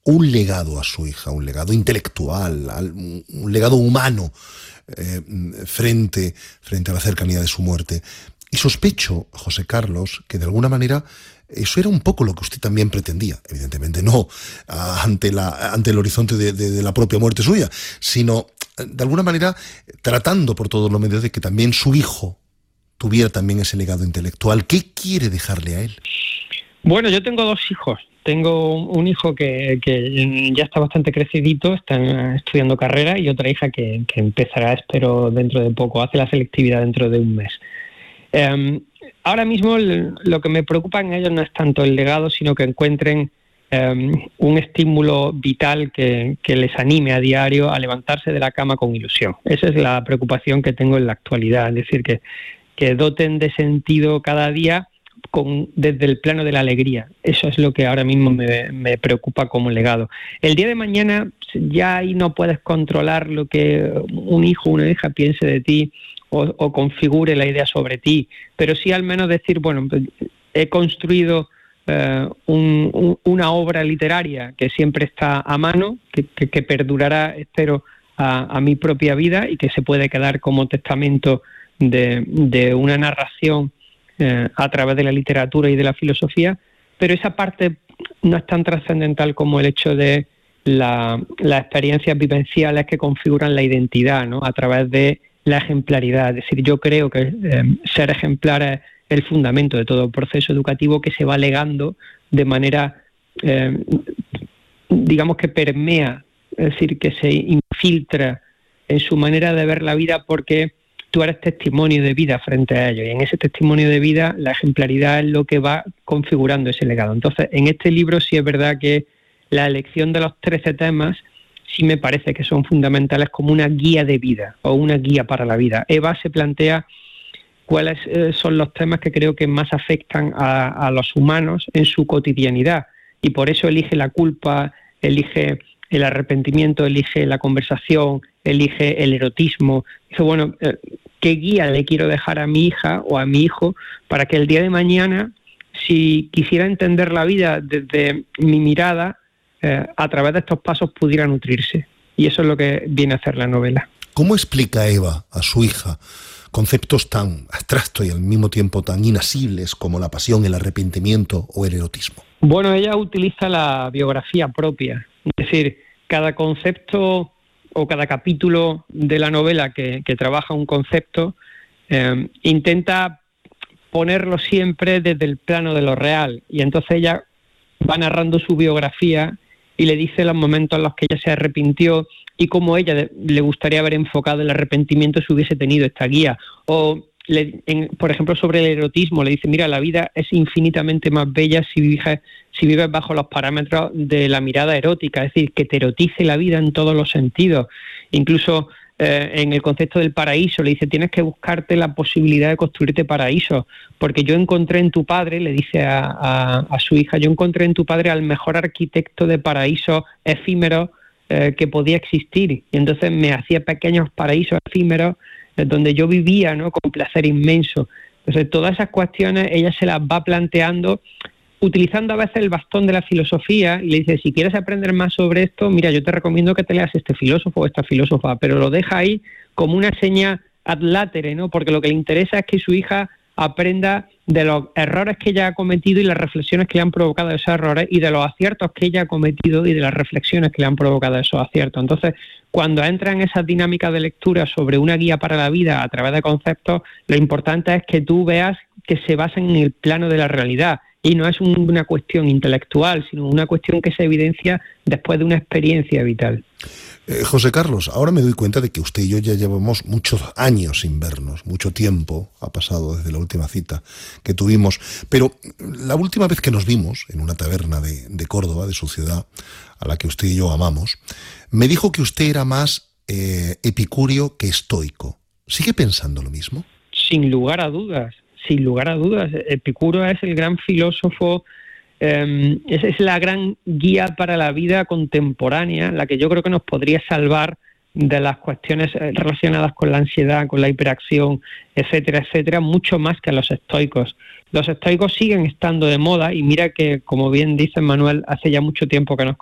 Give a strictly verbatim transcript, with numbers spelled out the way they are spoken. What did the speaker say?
un legado a su hija, un legado intelectual, un legado humano eh, frente, frente a la cercanía de su muerte. Y sospecho, José Carlos, que de alguna manera eso era un poco lo que usted también pretendía. Evidentemente no ante, la, ante el horizonte de, de, de la propia muerte suya, sino de alguna manera tratando por todos los medios de que también su hijo tuviera también ese legado intelectual. ¿Qué quiere dejarle a él? Bueno, yo tengo dos hijos. Tengo un hijo que, que ya está bastante crecidito, está estudiando carrera, y otra hija que, que empezará, espero, dentro de poco, hace la selectividad dentro de un mes. Eh, ahora mismo lo que me preocupa en ellos no es tanto el legado, sino que encuentren eh, un estímulo vital que, que les anime a diario a levantarse de la cama con ilusión. Esa es la preocupación que tengo en la actualidad, es decir, que, que doten de sentido cada día con, desde el plano de la alegría. Eso es lo que ahora mismo me, me preocupa como legado. El día de mañana ya ahí no puedes controlar lo que un hijo o una hija piense de ti o, o configure la idea sobre ti, pero sí al menos decir, bueno, he construido eh, un, un, una obra literaria que siempre está a mano, que, que, que perdurará, espero, a, a mi propia vida, y que se puede quedar como testamento de, de una narración Eh, a través de la literatura y de la filosofía, pero esa parte no es tan trascendental como el hecho de la, las experiencias vivenciales que configuran la identidad, ¿no? A través de la ejemplaridad. Es decir, yo creo que eh, ser ejemplar es el fundamento de todo el proceso educativo que se va legando de manera, eh, digamos que permea, es decir, que se infiltra en su manera de ver la vida, porque tú eres testimonio de vida frente a ellos, y en ese testimonio de vida la ejemplaridad es lo que va configurando ese legado. Entonces, en este libro sí es verdad que la elección de los trece temas sí me parece que son fundamentales como una guía de vida o una guía para la vida. Eva se plantea cuáles eh, son los temas que creo que más afectan a, a los humanos en su cotidianidad, y por eso elige la culpa, elige el arrepentimiento, elige la conversación, elige el erotismo. Dice, bueno, eh, ¿qué guía le quiero dejar a mi hija o a mi hijo para que el día de mañana, si quisiera entender la vida desde mi mirada, eh, a través de estos pasos pudiera nutrirse? Y eso es lo que viene a hacer la novela. ¿Cómo explica Eva a su hija conceptos tan abstractos y al mismo tiempo tan inasibles como la pasión, el arrepentimiento o el erotismo? Bueno, ella utiliza la biografía propia. Es decir, cada concepto o cada capítulo de la novela que, que trabaja un concepto, eh, intenta ponerlo siempre desde el plano de lo real. Y entonces ella va narrando su biografía y le dice los momentos en los que ella se arrepintió y cómo ella de, le gustaría haber enfocado el arrepentimiento si hubiese tenido esta guía. O, le, en, por ejemplo, sobre el erotismo, le dice, mira, la vida es infinitamente más bella si vives, si vives bajo los parámetros de la mirada erótica, es decir, que te erotice la vida en todos los sentidos. Incluso eh, en el concepto del paraíso, le dice, tienes que buscarte la posibilidad de construirte paraíso, porque yo encontré en tu padre, le dice a, a, a su hija, yo encontré en tu padre al mejor arquitecto de paraísos efímeros eh, que podía existir, y entonces me hacía pequeños paraísos efímeros donde yo vivía, ¿no?, con placer inmenso. Entonces, todas esas cuestiones ella se las va planteando, utilizando a veces el bastón de la filosofía, y le dice, si quieres aprender más sobre esto, mira, yo te recomiendo que te leas este filósofo o esta filósofa, pero lo deja ahí como una seña ad latere, ¿no?, porque lo que le interesa es que su hija aprenda de los errores que ella ha cometido y las reflexiones que le han provocado esos errores, y de los aciertos que ella ha cometido y de las reflexiones que le han provocado esos aciertos. Entonces, cuando entra en esas dinámicas de lectura sobre una guía para la vida a través de conceptos, lo importante es que tú veas que se basan en el plano de la realidad, y no es un, una cuestión intelectual, sino una cuestión que se evidencia después de una experiencia vital. Eh, José Carlos, ahora me doy cuenta de que usted y yo ya llevamos muchos años sin vernos, mucho tiempo ha pasado desde la última cita que tuvimos, pero la última vez que nos vimos en una taberna de, de Córdoba, de su ciudad, a la que usted y yo amamos, me dijo que usted era más eh, epicúreo que estoico. ¿Sigue pensando lo mismo? Sin lugar a dudas, sin lugar a dudas. Epicuro es el gran filósofo, eh, esa es la gran guía para la vida contemporánea, la que yo creo que nos podría salvar de las cuestiones relacionadas con la ansiedad, con la hiperacción, etcétera, etcétera, mucho más que los estoicos. Los estoicos siguen estando de moda, y mira que, como bien dice Manuel, hace ya mucho tiempo que nos